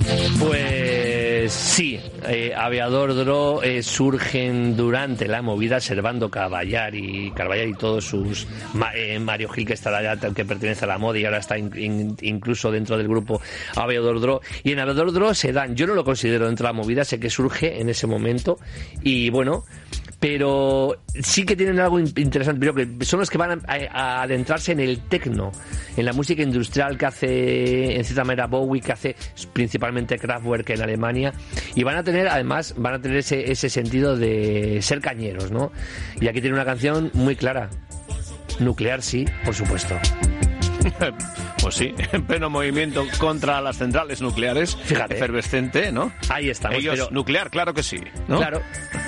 Pues sí, Aviador Dro surgen durante la movida Servando Caballar y todos sus Mario Gil, que estará ya, que pertenece a la moda y ahora está incluso dentro del grupo Aviador Dro, y en Aviador Dro se dan, yo no lo considero dentro de la movida, sé que surge en ese momento y bueno, pero sí que tienen algo interesante, creo que son los que van a adentrarse en el techno, en la música industrial que hace en cierta manera Bowie, que hace principalmente Kraftwerk en Alemania, y van a tener ese sentido de ser cañeros, ¿no? Y aquí tiene una canción muy clara, Nuclear sí, por supuesto. Pues sí, en pleno movimiento contra las centrales nucleares. Fíjate. Efervescente, ¿no? Ahí estamos. Ellos, pero... nuclear, claro que sí, ¿no? Claro.